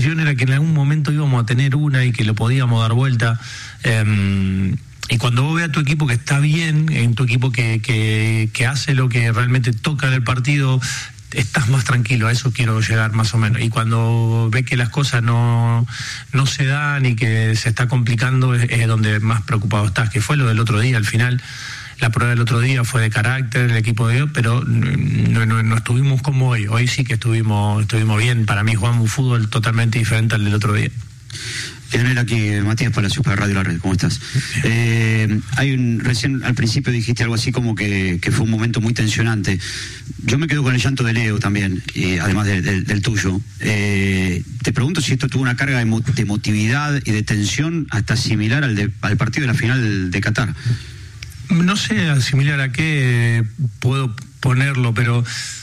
sensación era que en algún momento íbamos a tener una y que lo podíamos dar vuelta. Y cuando vos ves a tu equipo que está bien, en tu equipo que hace lo que realmente toca en el partido, estás más tranquilo. A eso quiero llegar más o menos. Y cuando ves que las cosas no se dan y que se está complicando, es donde más preocupado estás, que fue lo del otro día. Al final, la prueba del otro día fue de carácter, el equipo de hoy, pero no estuvimos como hoy. Hoy sí que estuvimos bien. Para mí jugamos un fútbol totalmente diferente al del otro día. Tener aquí Matías Palacios para Radio La Red, ¿cómo estás? Recién al principio dijiste algo así como que fue un momento muy tensionante. Yo me quedo con el llanto de Leo también, además del tuyo. Te pregunto si esto tuvo una carga de emotividad y de tensión hasta similar al partido de la final de Qatar. No sé similar a qué puedo ponerlo, pero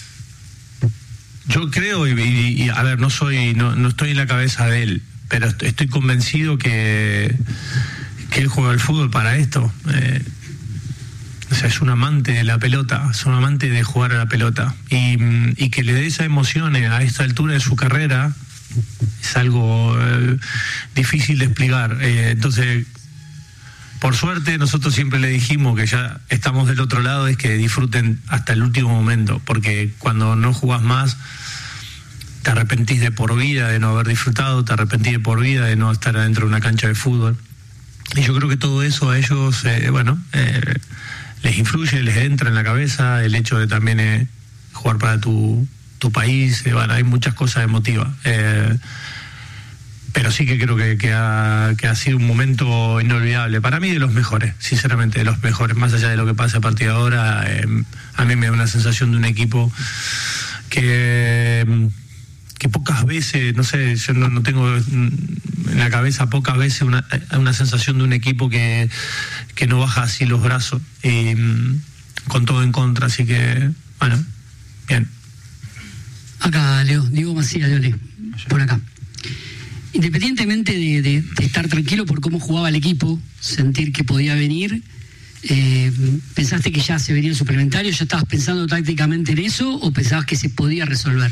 yo creo, y a ver, no estoy en la cabeza de él, pero estoy convencido que él juega al fútbol para esto. O sea, es un amante de la pelota, es un amante de jugar a la pelota. Y que le dé esa emoción a esta altura de su carrera es algo difícil de explicar. Entonces, por suerte, nosotros siempre le dijimos que ya estamos del otro lado, es que disfruten hasta el último momento, porque cuando no jugás más, te arrepentís de por vida de no haber disfrutado, te arrepentís de por vida de no estar adentro de una cancha de fútbol. Y yo creo que todo eso a ellos, les influye, les entra en la cabeza, el hecho de también jugar para tu país, hay muchas cosas emotivas. Pero sí que creo que ha sido un momento inolvidable. Para mí de los mejores, sinceramente, de los mejores. Más allá de lo que pasa a partir de ahora, a mí me da una sensación de un equipo que pocas veces, no sé, yo no tengo en la cabeza pocas veces una sensación de un equipo que no baja así los brazos, con todo en contra. Así que, bueno, bien. Acá, Leo, Diego Macías, Leone, por acá. Independientemente de estar tranquilo por cómo jugaba el equipo, sentir que podía venir, ¿pensaste que ya se venía el suplementario? ¿Ya estabas pensando tácticamente en eso o pensabas que se podía resolver?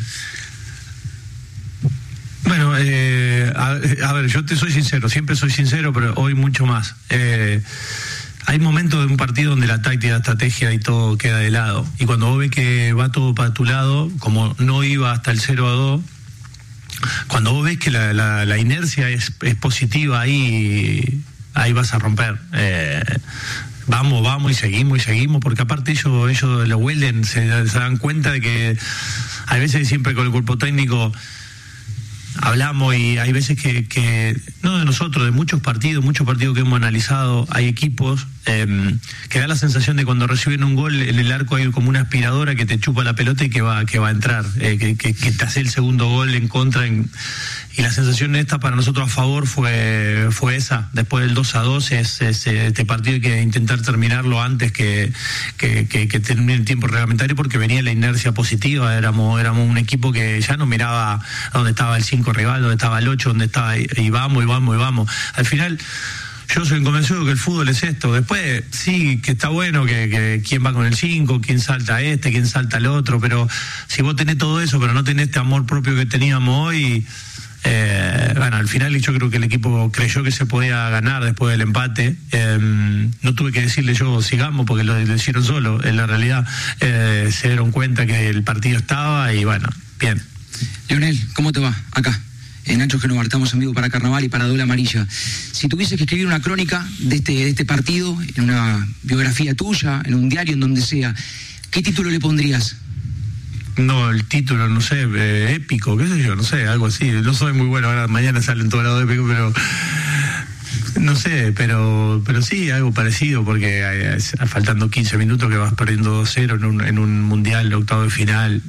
Bueno, a ver, yo te soy sincero, siempre soy sincero, pero hoy mucho más. Hay momentos de un partido donde la táctica, la estrategia y todo queda de lado. Y cuando vos ves que va todo para tu lado, como no iba hasta el 0-2, cuando vos ves que la inercia es positiva, ahí vas a romper. Vamos y seguimos, porque aparte ellos lo huelen, se dan cuenta de que hay veces siempre con el cuerpo técnico hablamos y hay veces que no de nosotros, de muchos partidos que hemos analizado, hay equipos que da la sensación de cuando reciben un gol en el arco hay como una aspiradora que te chupa la pelota y que va a entrar, que te hace el segundo gol en contra, y la sensación esta para nosotros a favor fue esa. Después del 2-2 es este partido hay que intentar terminarlo antes que termine el tiempo reglamentario, porque venía la inercia positiva. Éramos un equipo que ya no miraba dónde estaba el 5 rival, dónde estaba el 8, dónde estaba, y vamos. Al final yo soy convencido que el fútbol es esto. Después sí que está bueno que quién va con el 5, quién salta quién salta el otro, pero si vos tenés todo eso pero no tenés este amor propio que teníamos hoy, al final yo creo que el equipo creyó que se podía ganar después del empate. No tuve que decirle yo sigamos porque lo hicieron solo. En la realidad se dieron cuenta que el partido estaba y bueno, bien. Leonel, ¿cómo te va? Acá en Nacho Genovar, estamos en vivo para Carnaval y para Doble Amarilla. Si tuvieses que escribir una crónica de este partido, en una biografía tuya, en un diario, en donde sea, ¿qué título le pondrías? No, el título, no sé, épico, qué sé yo, no sé, algo así. No soy muy bueno, ahora mañana sale en todo lado épico, pero no sé, pero sí, algo parecido, porque faltando 15 minutos que vas perdiendo 2-0 en un mundial de octavo de final,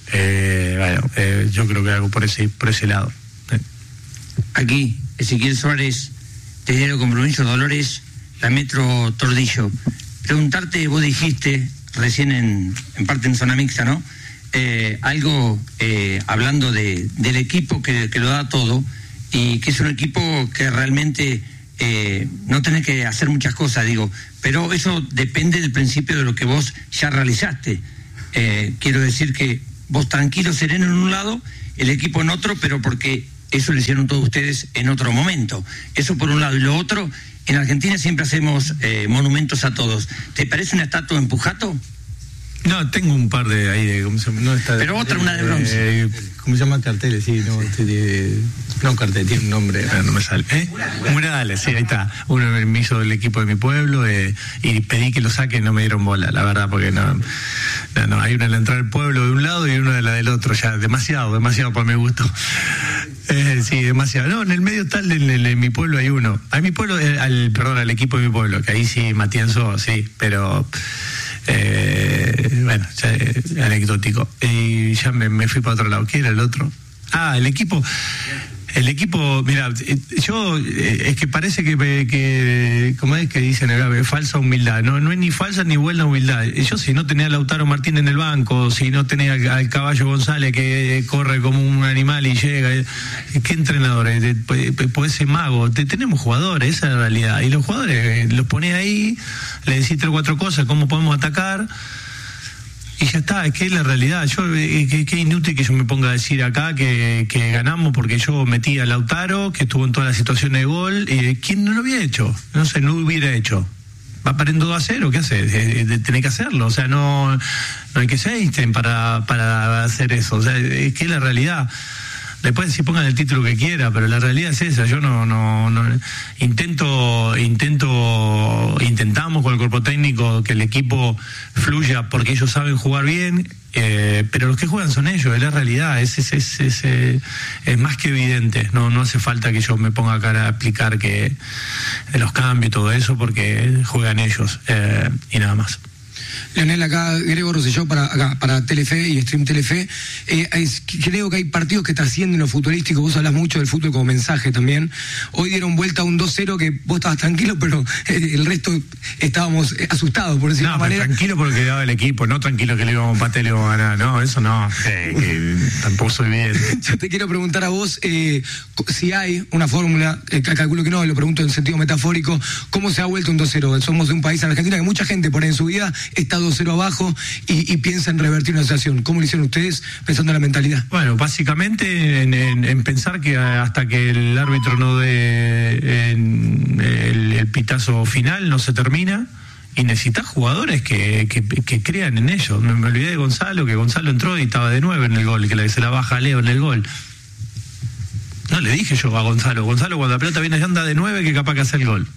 yo creo que algo por ese lado. Aquí, Ezequiel Suárez, de Diario Compromiso, Dolores, la Metro Tordillo. Preguntarte, vos dijiste recién en parte en zona mixta, ¿no? Algo hablando del equipo que lo da todo y que es un equipo que realmente no tenés que hacer muchas cosas, digo, pero eso depende del principio de lo que vos ya realizaste. Quiero decir que vos tranquilo, sereno en un lado, el equipo en otro, pero porque eso lo hicieron todos ustedes en otro momento. Eso por un lado. Y lo otro, en Argentina siempre hacemos monumentos a todos. ¿Te parece una estatua en Pujato? No, tengo un par de ahí, ¿cómo se llama? No, está, pero otra, una de bronce. ¿Cómo se llama? Carteles, sí, no, no cartel, tiene un nombre, pero no me sale. Murales, sí, ahí está. Uno me hizo el equipo de mi pueblo y pedí que lo saquen, no me dieron bola, la verdad, porque no, hay una en la entrada del pueblo de un lado y una de la del otro, ya, demasiado para mi gusto. Sí, demasiado. No, en el medio tal, en mi pueblo hay uno. A mi pueblo, al equipo de mi pueblo, que ahí sí, Matienzo, sí, pero... bueno, ya, anecdótico. Y ya me fui para otro lado. ¿Quién era el otro? El equipo, mira, yo es que parece que ¿cómo es que dicen acá? Falsa humildad. No es ni falsa ni buena humildad. Yo, si no tenía a Lautaro Martín en el banco, si no tenía al Caballo González que corre como un animal y llega, ¿qué entrenadores? Podés ser mago. Tenemos jugadores, esa es la realidad. Y los jugadores los ponés ahí, le decís 3 o 4 cosas, cómo podemos atacar. Y ya está, es que es la realidad. Qué inútil que yo me ponga a decir acá que ganamos porque yo metí a Lautaro, que estuvo en todas las situaciones de gol. ¿Quién no lo había hecho? No sé, no lo hubiera hecho. Va perdiendo 2-0, ¿qué hace? Tenés que hacerlo. O sea, no hay que ser Einstein para hacer eso. O sea, es que es la realidad. Después si pongan el título que quiera, pero la realidad es esa. Yo no intentamos con el cuerpo técnico que el equipo fluya porque ellos saben jugar bien, pero los que juegan son ellos, es la realidad, es más que evidente. No hace falta que yo me ponga acá a explicar que de los cambios y todo eso, porque juegan ellos y nada más. Leonel, acá Grego Rosselló para Telefe y Stream Telefe. Creo que hay partidos que trascienden lo futbolístico. Vos hablas mucho del fútbol como mensaje también. Hoy dieron vuelta a un 2-0 que vos estabas tranquilo, pero el resto estábamos asustados, por decirlo de manera. Tranquilo porque quedaba el equipo, no tranquilo que le íbamos a empatar y le íbamos a ganar. No, eso no. Que tampoco soy bien. Yo te quiero preguntar a vos si hay una fórmula, calculo que no, lo pregunto en sentido metafórico, ¿cómo se ha vuelto un 2-0? Somos de un país en Argentina que mucha gente por ahí en su vida está 2-0 abajo y piensa en revertir una situación. ¿Cómo lo hicieron ustedes pensando en la mentalidad? Bueno, básicamente en pensar que hasta que el árbitro no dé el pitazo final no se termina, y necesitas jugadores que crean en ellos. Me olvidé de Gonzalo, que Gonzalo entró y estaba de 9 en el gol, que se la baja a Leo en el gol. No le dije yo a Gonzalo cuando la pelota viene anda de 9 que capaz que hace el gol.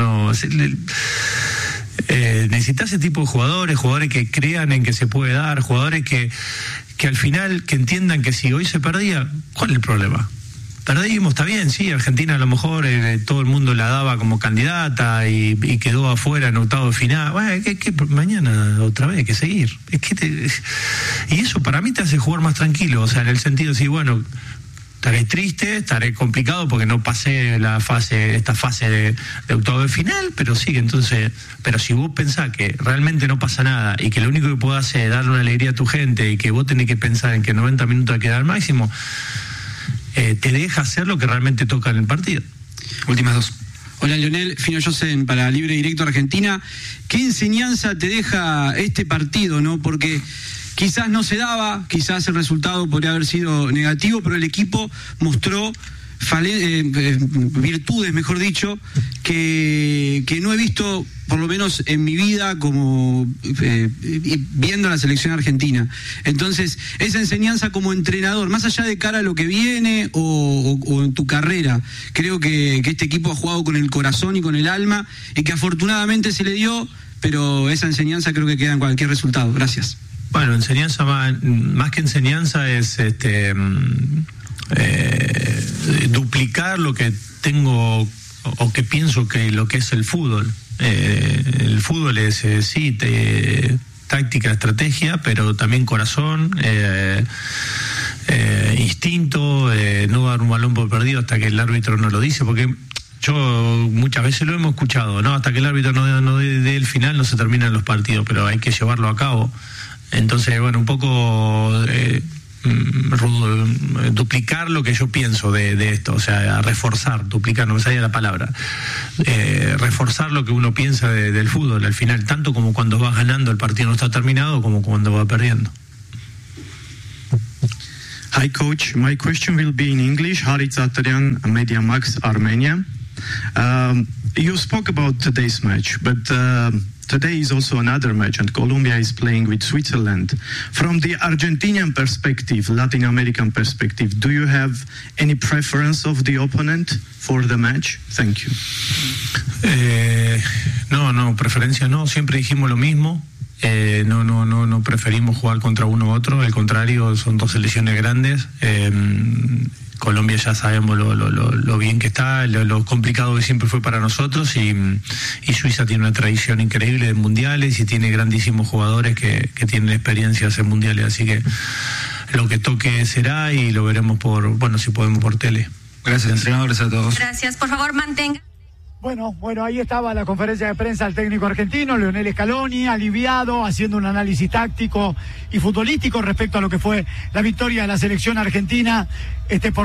Necesitas ese tipo de jugadores que crean en que se puede dar, jugadores que al final que entiendan que si hoy se perdía, ¿cuál es el problema? Perdimos, está bien, sí, Argentina a lo mejor todo el mundo la daba como candidata y quedó afuera en octavo de final. Bueno, que mañana otra vez hay que seguir. Y eso para mí te hace jugar más tranquilo, o sea, en el sentido de decir, bueno, estaré triste, estaré complicado porque no pasé esta fase de octavo de final, pero sí, entonces, pero si vos pensás que realmente no pasa nada y que lo único que podés hacer es darle una alegría a tu gente y que vos tenés que pensar en que 90 minutos hay que dar al máximo, te deja hacer lo que realmente toca en el partido. Últimas 2. Hola Leonel, Fino Yosen para Libre Directo Argentina. ¿Qué enseñanza te deja este partido, no? Porque quizás no se daba, quizás el resultado podría haber sido negativo, pero el equipo mostró virtudes, mejor dicho, que no he visto, por lo menos en mi vida, como viendo la selección argentina. Entonces, esa enseñanza como entrenador, más allá de cara a lo que viene o en tu carrera, creo que este equipo ha jugado con el corazón y con el alma, y que afortunadamente se le dio, pero esa enseñanza creo que queda en cualquier resultado. Gracias. Bueno, enseñanza más que enseñanza es duplicar lo que tengo o que pienso que lo que es el fútbol. El fútbol es sí, táctica, estrategia, pero también corazón, instinto, no dar un balón por perdido hasta que el árbitro no lo dice, porque yo muchas veces lo hemos escuchado, ¿no? Hasta que el árbitro no dé el final no se terminan los partidos, pero hay que llevarlo a cabo. Entonces, bueno, un poco duplicar lo que yo pienso de esto, o sea, reforzar, duplicar, no me salía la palabra, reforzar lo que uno piensa del fútbol al final, tanto como cuando vas ganando el partido no está terminado, como cuando va perdiendo. Hi, Coach. My question will be in English. Harit Zataryan, MediaMax, Armenia. You spoke about today's match, but today is also another match, and Colombia is playing with Switzerland. From the Argentinian perspective, Latin American perspective, do you have any preference of the opponent for the match? Thank you. No, preferencia no. Siempre dijimos lo mismo. No preferimos jugar contra uno u otro, al contrario, son dos selecciones grandes. Colombia ya sabemos lo bien que está, lo complicado que siempre fue para nosotros, y Suiza tiene una tradición increíble de mundiales y tiene grandísimos jugadores que tienen experiencias en mundiales, así que lo que toque será y lo veremos si podemos por tele. Gracias, entrenadores, a todos. Gracias, por favor mantenga. Bueno, ahí estaba la conferencia de prensa del técnico argentino, Lionel Scaloni, aliviado, haciendo un análisis táctico y futbolístico respecto a lo que fue la victoria de la selección argentina por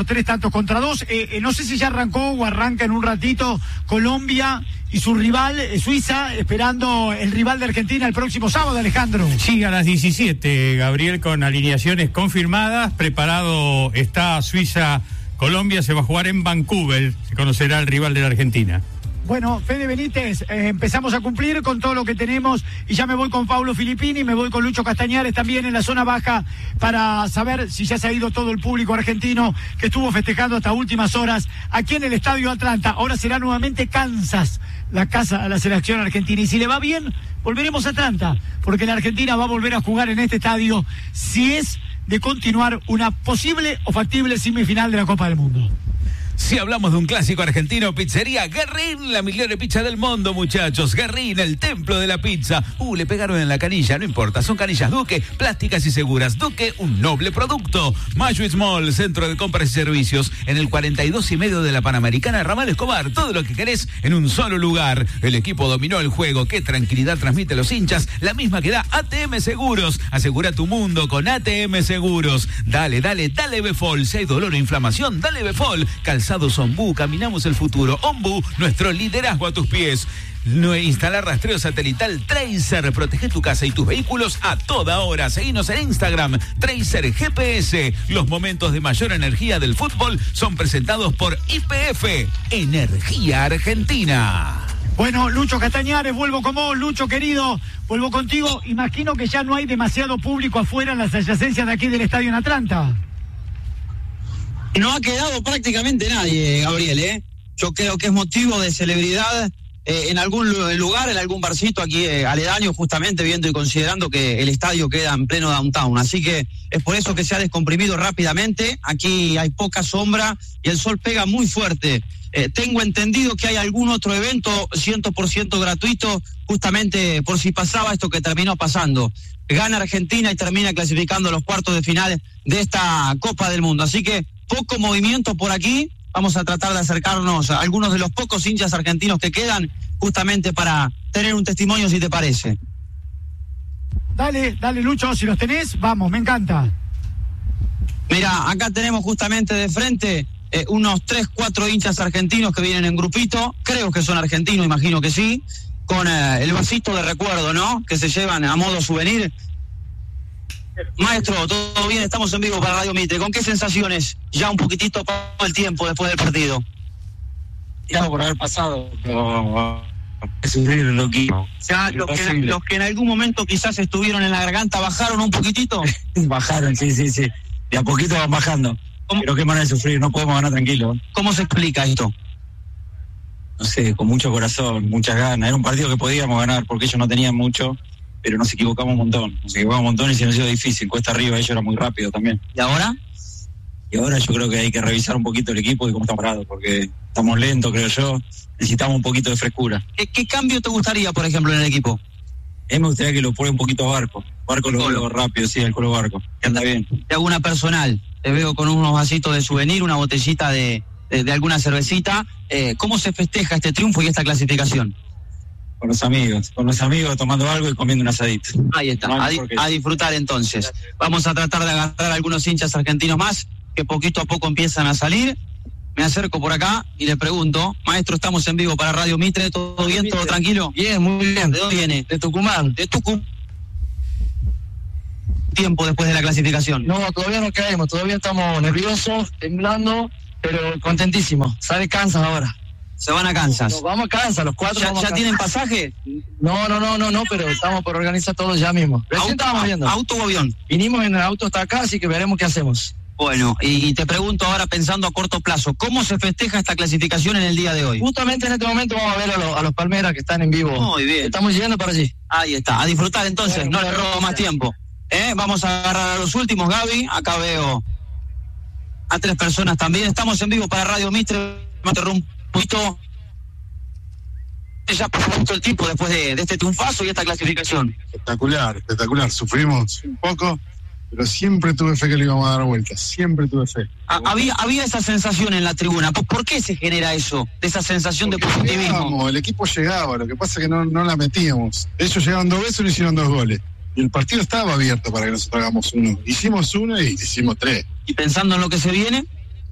3-2. No sé si ya arrancó o arranca en un ratito Colombia y su rival, Suiza, esperando el rival de Argentina el próximo sábado, Alejandro. Sí, a las 17, Gabriel, con alineaciones confirmadas. Preparado está Suiza-Colombia, se va a jugar en Vancouver, se conocerá el rival de la Argentina. Bueno, Fede Benítez, empezamos a cumplir con todo lo que tenemos y ya me voy con Paulo Filippini, me voy con Lucho Castañares también en la zona baja para saber si ya se ha ido todo el público argentino que estuvo festejando hasta últimas horas aquí en el Estadio Atlanta. Ahora será nuevamente Kansas la casa a la selección argentina y si le va bien, volveremos a Atlanta, porque la Argentina va a volver a jugar en este estadio si es de continuar una posible o factible semifinal de la Copa del Mundo. Si hablamos de un clásico argentino, pizzería Guerrín, la mejor pizza del mundo, muchachos. Guerrín, el templo de la pizza. Le pegaron en la canilla, no importa, son canillas Duque, plásticas y seguras. Duque, un noble producto. Majuis Mall, centro de compras y servicios, en el 42,5 de la Panamericana, Ramal Escobar. Todo lo que querés en un solo lugar. El equipo dominó el juego. Qué tranquilidad transmite a los hinchas, la misma que da ATM Seguros. Asegura tu mundo con ATM Seguros. Dale Befol. Si hay dolor o inflamación, dale Befol. Calzados Ombú, caminamos el futuro. Ombú, nuestro liderazgo a tus pies. Instalar rastreo satelital Tracer. Protege tu casa y tus vehículos a toda hora. Seguinos en Instagram, Tracer GPS. Los momentos de mayor energía del fútbol son presentados por YPF, Energía Argentina. Bueno, Lucho Castañares, vuelvo con vos, Lucho querido, vuelvo contigo. Imagino que ya no hay demasiado público afuera en las adyacencias de aquí del estadio en Atlanta. No ha quedado prácticamente nadie, Gabriel, Yo creo que es motivo de celebridad en algún lugar, en algún barcito aquí aledaño, justamente viendo y considerando que el estadio queda en pleno downtown. Así que es por eso que se ha descomprimido rápidamente. Aquí hay poca sombra y el sol pega muy fuerte. Tengo entendido que hay algún otro evento 100% gratuito, justamente por si pasaba esto que terminó pasando. Gana Argentina y termina clasificando a los cuartos de final de esta Copa del Mundo. Así que poco movimiento por aquí. Vamos a tratar de acercarnos a algunos de los pocos hinchas argentinos que quedan, justamente para tener un testimonio, si te parece. Dale, Lucho, si los tenés, vamos, me encanta. Mira, acá tenemos justamente de frente unos 3-4 hinchas argentinos que vienen en grupito. Creo que son argentinos, imagino que sí. Con el vasito de recuerdo, ¿no? Que se llevan a modo souvenir. Maestro, todo bien, estamos en vivo para Radio Mitre. ¿Con qué sensaciones? Ya un poquitito pasó el tiempo después del partido. Ya por haber pasado, pero sufrir lo que... Ya, los que en algún momento quizás estuvieron en la garganta, ¿bajaron un poquitito? Bajaron, sí. De a poquito van bajando. Pero qué manera de sufrir, no podemos ganar tranquilos. ¿Cómo se explica esto? No sé, con mucho corazón, muchas ganas. Era un partido que podíamos ganar porque ellos no tenían mucho, pero nos equivocamos un montón. Y se nos hizo difícil, cuesta arriba, ellos era muy rápido también. ¿Y ahora? Y ahora yo creo que hay que revisar un poquito el equipo y cómo estamos parados, porque estamos lentos, creo yo. Necesitamos un poquito de frescura. ¿Qué cambio te gustaría, por ejemplo, en el equipo? Me gustaría que lo pruebe un poquito a Barco. Barco lo veo rápido, sí, el Colo Barco. Que anda bien. Te hago una personal. Te veo con unos vasitos de souvenir, una botellita de alguna cervecita. ¿Cómo se festeja este triunfo y esta clasificación? Con los amigos tomando algo y comiendo un asadito. Ahí está, a disfrutar entonces. Vamos a tratar de agarrar a algunos hinchas argentinos más que poquito a poco empiezan a salir. Me acerco por acá y le pregunto, maestro, estamos en vivo para Radio Mitre, ¿todo bien, todo tranquilo? Bien, muy bien. ¿De dónde viene? De Tucumán. De Tucumán. tiempo después de la clasificación? No, todavía no caemos, todavía estamos nerviosos, temblando, pero contentísimos. Sale Kansas ahora. Se van a Kansas. Nos vamos a Kansas, los 4. ¿Ya tienen pasaje? No, pero estamos por organizar todo ya mismo. Recién estábamos viendo. ¿Auto o avión? Vinimos en el auto hasta acá, así que veremos qué hacemos. Bueno, y te pregunto ahora, pensando a corto plazo, ¿cómo se festeja esta clasificación en el día de hoy? Justamente en este momento vamos a ver a los Palmeras que están en vivo. Muy bien. Estamos yendo para allí. Ahí está, a disfrutar entonces, no le robo más tiempo. Vamos a agarrar a los últimos, Gaby. Acá veo a 3 personas también. Estamos en vivo para Radio Mitre. Me interrumpo un poquito. Ya pasó mucho el tiempo después de este triunfazo y esta clasificación. Espectacular. Sufrimos un poco, pero siempre tuve fe que le íbamos a dar vuelta. Siempre tuve fe. Había esa sensación en la tribuna. ¿Por qué se genera eso? De esa sensación de positivismo. El equipo llegaba, lo que pasa es que no la metíamos. Ellos llegaron 2 veces y hicieron 2 goles. Y el partido estaba abierto para que nosotros hagamos 1. Hicimos 1 y hicimos 3. ¿Y pensando en lo que se viene?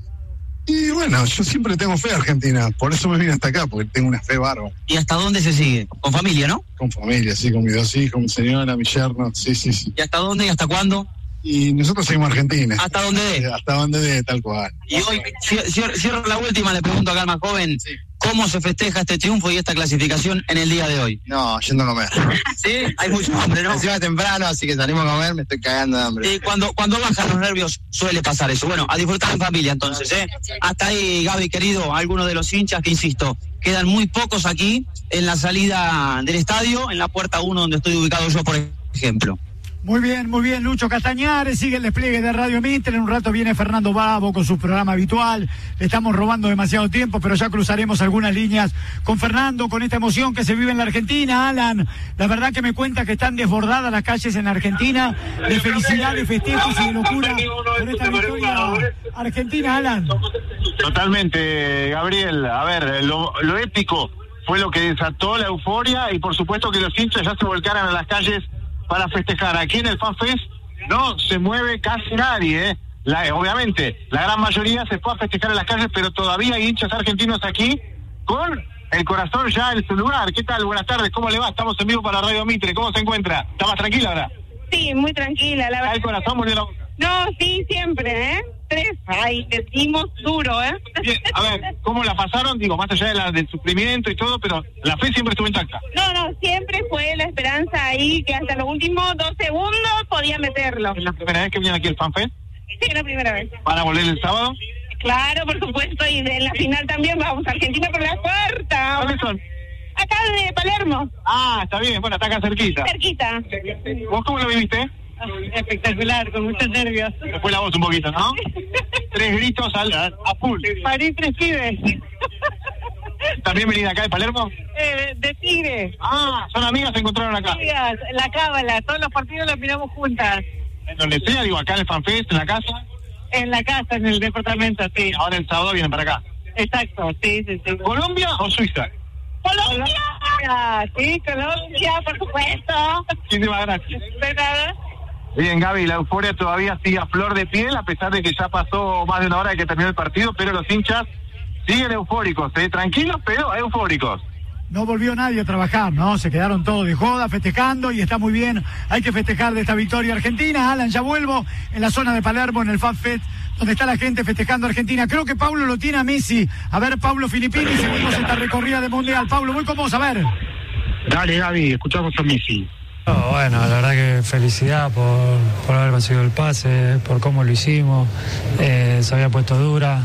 Y bueno, yo siempre tengo fe a Argentina, por eso me vine hasta acá, porque tengo una fe bárbara. ¿Y hasta dónde se sigue? ¿Con familia, no? Con familia, sí, con mis 2 hijos, mi señora, mi yerno, sí. ¿Y hasta dónde y hasta cuándo? Y nosotros seguimos Argentina. ¿Hasta dónde dé? Hasta donde dé, tal cual. Y hoy, cierro la última, le pregunto acá al más joven, ¿cómo se festeja este triunfo y esta clasificación en el día de hoy? No, yendo a comer. Sí, hay mucho hambre, ¿no? Encima temprano, así que salimos a comer, me estoy cagando de hambre. Y cuando bajan los nervios suele pasar eso. Bueno, a disfrutar en familia entonces, ¿eh? Hasta ahí, Gaby, querido, algunos de los hinchas que, insisto, quedan muy pocos aquí en la salida del estadio, en la puerta 1 donde estoy ubicado yo, por ejemplo. Muy bien, Lucho Castañares, sigue el despliegue de Radio Mitre, en un rato viene Fernando Babo con su programa habitual, le estamos robando demasiado tiempo, pero ya cruzaremos algunas líneas con Fernando, con esta emoción que se vive en la Argentina. Alan, la verdad que me cuenta que están desbordadas las calles en Argentina, de felicidad, de festejos y de locura por esta victoria argentina, Alan. Totalmente, Gabriel, a ver, lo épico fue lo que desató la euforia y por supuesto que los hinchas ya se volcaran a las calles para festejar. Aquí en el FanFest no se mueve casi nadie, obviamente la gran mayoría se fue a festejar en las calles, pero todavía hay hinchas argentinos aquí con el corazón ya en su lugar. ¿Qué tal? Buenas tardes, ¿cómo le va? Estamos en vivo para Radio Mitre, ¿cómo se encuentra? ¿Está más tranquila ahora? Sí, muy tranquila, la verdad. ¿El corazón murió la boca? No, sí, siempre, 3. Ay, decimos duro, Bien, a ver, ¿cómo la pasaron? Digo, más allá del sufrimiento y todo, pero la fe siempre estuvo intacta. No, siempre fue la esperanza ahí que hasta los últimos 2 segundos podía meterlo. ¿Es la primera vez que vienen aquí al FanFest? Sí, la primera vez. ¿Van a volver el sábado? Claro, por supuesto, y en la final también vamos a Argentina por la cuarta. ¿Dónde son? Acá de Palermo. Ah, está bien, bueno, está acá cerquita. Cerquita. ¿Vos cómo lo viviste? Espectacular, con muchos nervios. Se fue la voz un poquito, ¿no? 3 gritos a full. Parí 3 pibes. ¿También venís de acá de Palermo? De Tigre. Ah, son amigas, se encontraron acá. Amigas, la cábala, todos los partidos los miramos juntas. ¿En donde sea? Digo, acá en el FanFest, en la casa. En la casa, en el departamento, sí. Ahora el sábado vienen para acá. Exacto, sí. ¿Colombia o Suiza? ¡Colombia! Sí, Colombia, por supuesto. Muchísimas gracias. De nada. Bien, Gaby, la euforia todavía sigue a flor de piel, a pesar de que ya pasó más de una hora de que terminó el partido, pero los hinchas siguen eufóricos, tranquilos, pero eufóricos. No volvió nadie a trabajar, ¿no? Se quedaron todos de joda festejando y está muy bien. Hay que festejar de esta victoria argentina. Alan, ya vuelvo en la zona de Palermo, en el FanFest, donde está la gente festejando a Argentina. Creo que Pablo lo tiene a Messi. A ver, Pablo Filippini, seguimos esta recorrida de Mundial. Pablo, voy con vos, a ver. Dale, Gaby, escuchamos a Messi. Bueno, la verdad que felicidad por haber conseguido el pase, por cómo lo hicimos. Se había puesto dura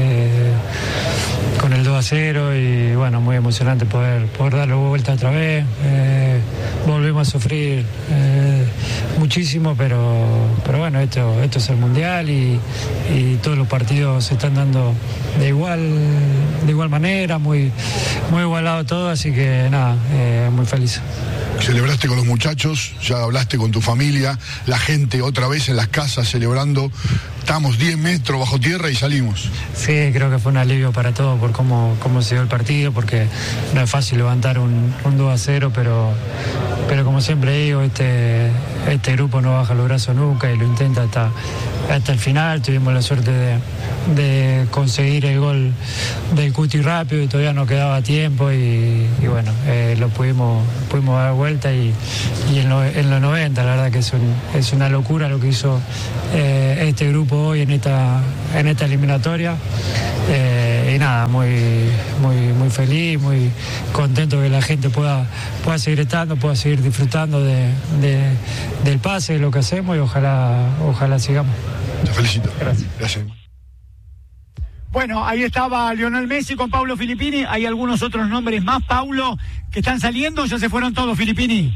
con el 2-0 y bueno, muy emocionante poder darle vuelta otra vez. Volvimos a sufrir muchísimo, pero bueno, esto es el Mundial y todos los partidos se están dando de igual manera, muy igualado todo, así que nada, muy feliz. Celebraste con los muchachos, ya hablaste con tu familia, la gente otra vez en las casas celebrando. Estamos 10 metros bajo tierra y salimos. Sí, creo que fue un alivio para todos por cómo se dio el partido, porque no es fácil levantar un 2-0, pero como siempre digo, este grupo no baja los brazos nunca y lo intenta hasta el final. Tuvimos la suerte de conseguir el gol del Cuti rápido y todavía no quedaba tiempo y bueno, lo pudimos dar vuelta y en los 90 la verdad que es una locura lo que hizo este grupo hoy en esta eliminatoria. Y nada, muy feliz, muy contento que la gente pueda seguir estando, pueda seguir disfrutando del pase, de lo que hacemos y ojalá sigamos. Te felicito. Gracias. Bueno, ahí estaba Lionel Messi con Paulo Filippini. Hay algunos otros nombres más, Paulo, que están saliendo. ¿Ya se fueron todos, Filippini?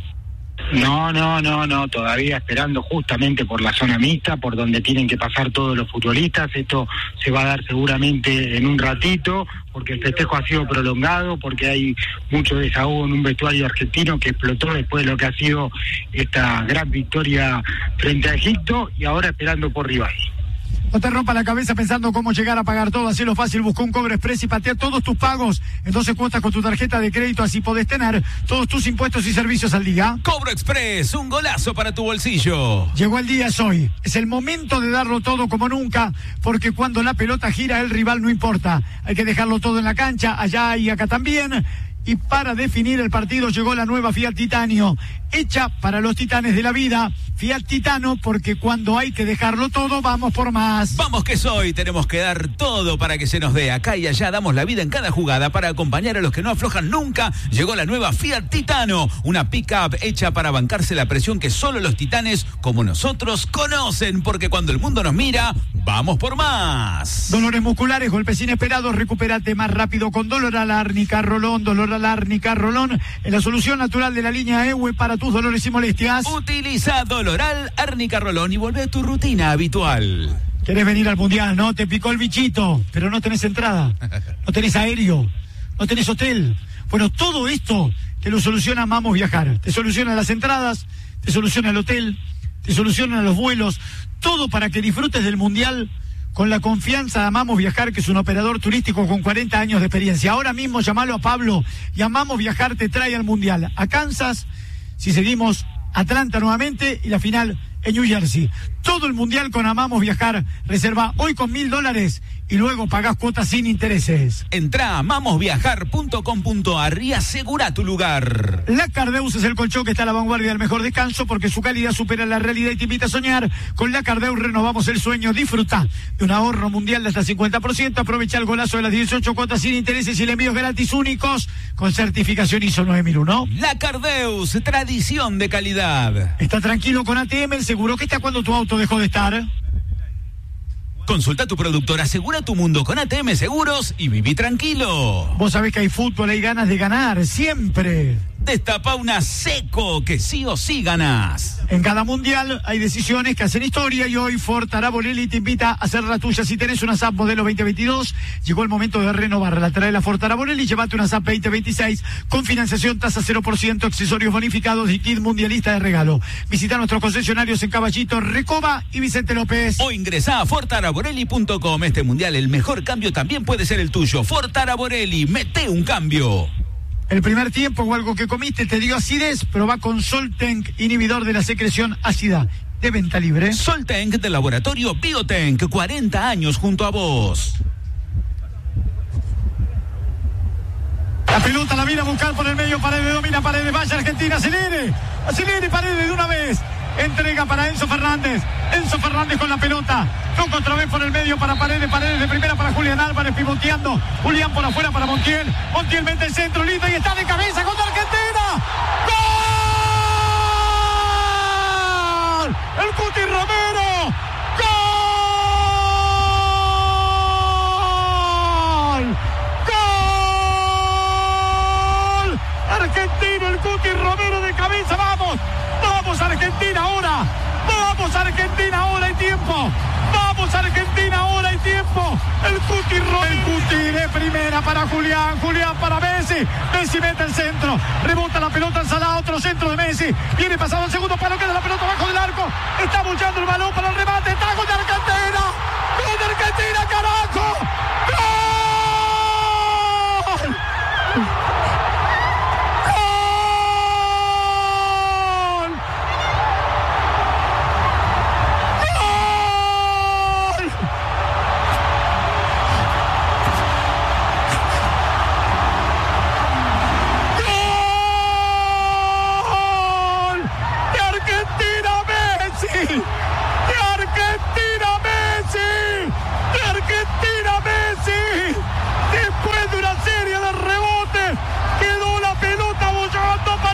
No, todavía esperando justamente por la zona mixta, por donde tienen que pasar todos los futbolistas. Esto se va a dar seguramente en un ratito, porque el festejo ha sido prolongado, porque hay mucho desahogo en un vestuario argentino que explotó después de lo que ha sido esta gran victoria frente a Egipto, y ahora esperando por rival. No te rompa la cabeza pensando cómo llegar a pagar todo. Hacelo fácil, busca un Cobro Express y patea todos tus pagos en 12 cuotas con tu tarjeta de crédito. Así podés tener todos tus impuestos y servicios al día. Cobro Express, un golazo para tu bolsillo. Llegó el día, es hoy. Es el momento de darlo todo como nunca, porque cuando la pelota gira, el rival no importa. Hay que dejarlo todo en la cancha, allá y acá también. Y para definir el partido llegó la nueva Fiat Titanio, hecha para los titanes de la vida. Fiat Titano, porque cuando hay que dejarlo todo, vamos por más. Vamos que soy, tenemos que dar todo para que se nos dé. Acá y allá damos la vida en cada jugada para acompañar a los que no aflojan nunca. Llegó la nueva Fiat Titano, una pick-up hecha para bancarse la presión que solo los titanes como nosotros conocen, porque cuando el mundo nos mira, vamos por más. Dolores musculares, golpes inesperados, recupérate más rápido con Doloral Árnica Rolón. Doloral Árnica Rolón es la solución natural de la línea EWE para tus dolores y molestias. Utiliza Doloral Árnica Rolón y volvé a tu rutina habitual. ¿Querés venir al Mundial? No, te picó el bichito, pero no tenés entrada, no tenés aéreo, no tenés hotel. Bueno, todo esto te lo soluciona Amamos Viajar. Te soluciona las entradas, te soluciona el hotel, te soluciona los vuelos, todo para que disfrutes del Mundial con la confianza de Amamos Viajar, que es un operador turístico con 40 años de experiencia. Ahora mismo llamalo a Pablo y Amamos Viajar te trae al Mundial. A Kansas, si seguimos, Atlanta nuevamente y la final en New Jersey. Todo el Mundial con Amamos Viajar. Reserva hoy con $1,000 y luego pagás cuotas sin intereses. Entrá a amamosviajar.com.ar y asegura tu lugar. La Cardeus es el colchón que está a la vanguardia del mejor descanso, porque su calidad supera la realidad y te invita a soñar. Con la Cardeus renovamos el sueño. Disfruta de un ahorro mundial de hasta 50%. Aprovecha el golazo de las 18 cuotas sin intereses y el envíos gratis únicos con certificación ISO 9001. La Cardeus, tradición de calidad. Está tranquilo con ATM, el seguro que está cuando tu auto dejó de estar. Consulta a tu productor, asegura tu mundo con ATM Seguros y viví tranquilo. Vos sabés que hay fútbol, hay ganas de ganar, siempre. Destapa una Seco, que sí o sí ganás. En cada mundial hay decisiones que hacen historia y hoy Ford Taraborelli te invita a hacer la tuya. Si tenés una SAP modelo 2022, llegó el momento de renovarla. Trae la Ford Taraborelli, llévate una SAP 2026 con financiación tasa 0%, accesorios bonificados y kit mundialista de regalo. Visita nuestros concesionarios en Caballito, Recoba y Vicente López. O ingresá a FordTaraborelli.com. Este mundial, el mejor cambio también puede ser el tuyo. Ford Taraborelli, mete un cambio. El primer tiempo o algo que comiste te dio acidez, probá con Soltank, inhibidor de la secreción ácida, de venta libre. Soltank del laboratorio Biotank, 40 años junto a vos. La pelota la viene a buscar por el medio, Paredes domina, Paredes, vaya Argentina, acelere Paredes de una vez. Entrega para Enzo Fernández con la pelota, toca otra vez por el medio para Paredes de primera para Julián Álvarez, pivoteando, Julián por afuera para Montiel mete el centro, lindo, y está de cabeza contra Argentina. ¡Gol! El Cuti Romero, ¡gol! Argentino, el Cuti Romero de cabeza, vamos Argentina ahora, hay tiempo, vamos Argentina, ahora hay tiempo, el Cuti de primera para Julián para Messi mete el centro, rebota la pelota al Salah, otro centro de Messi, viene pasado el segundo palo, queda la pelota abajo del arco, está bullando el balón para el remate, está gol de Argentina, carajo, ¡gol!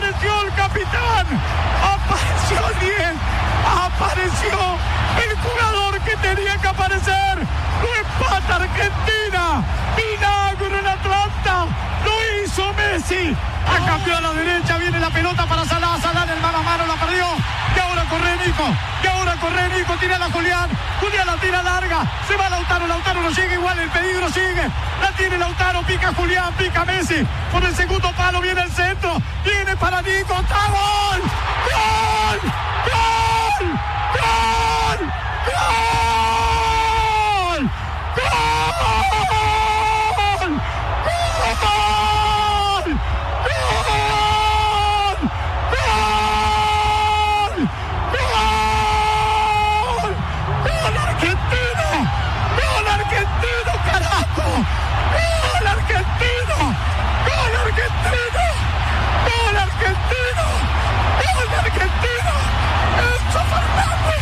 apareció el capitán, apareció el 10, apareció el jugador que tenía que aparecer, lo empata Argentina, milagro en Atlanta, lo hizo Messi, ha cambiado a la derecha, viene la pelota para Salah, Salah en el mano a mano la perdió, y ahora corre Nico, tira la Julián la tira larga, se va Lautaro no sigue igual, el peligro sigue, la tiene Lautaro, pica Julián, pica Messi, por el segundo palo viene el centro, viene para Nico, ¡está gol! ¡Gol! ¡Gol! ¡Gol! ¡Gol! ¡Gol! ¡Gol! Argentina, Enzo Fernández,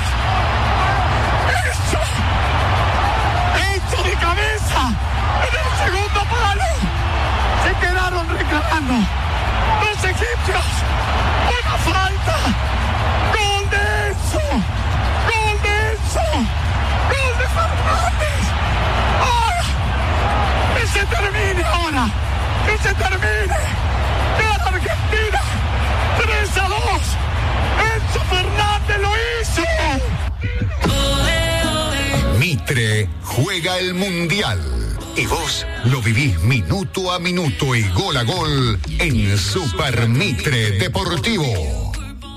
Enzo de cabeza, en el segundo palo, se quedaron reclamando los egipcios, una falta, gol de Enzo, gol de Fernández, ahora, que se termine ahora, que se termine, gana Argentina, 3-2. Enzo Fernández lo hizo. Mitre juega el Mundial y vos lo vivís minuto a minuto y gol a gol en Super Mitre Deportivo.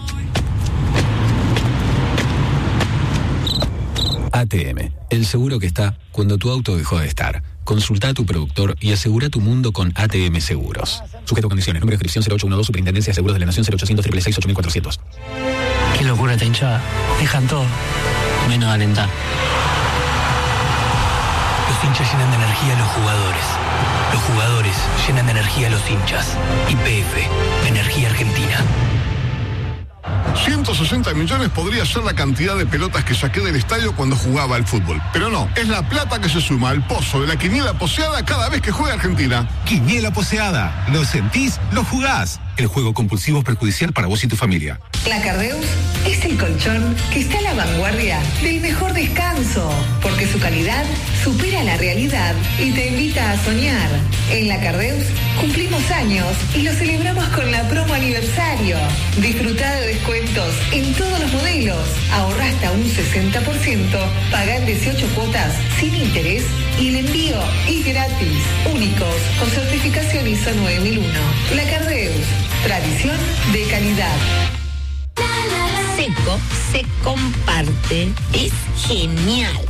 ATM, el seguro que está cuando tu auto dejó de estar. Consulta a tu productor y asegura tu mundo con ATM Seguros. Sujeto a condiciones. Número de inscripción 0812, Superintendencia de Seguros de la Nación, 0800 666 8400. Qué locura esta hinchada. Dejan todo, menos alentar. Los hinchas llenan de energía a los jugadores. Los jugadores llenan de energía a los hinchas. YPF, Energía Argentina. 160 millones podría ser la cantidad de pelotas que saqué del estadio cuando jugaba al fútbol. Pero no, es la plata que se suma al pozo de la quiniela poseada cada vez que juega Argentina. Quiniela poseada. Lo sentís, lo jugás. El juego compulsivo es perjudicial para vos y tu familia. La Cardeus es el colchón que está a la vanguardia del mejor descanso, porque su calidad supera la realidad y te invita a soñar. En La Cardeus cumplimos años y lo celebramos con la promo aniversario. Disfruta de descuentos en todos los modelos. Ahorra hasta un 60%, paga en 18 cuotas sin interés y el envío es gratis. Únicos con certificación ISO 9001. La Cardeus, tradición de calidad. Seco se comparte, es genial.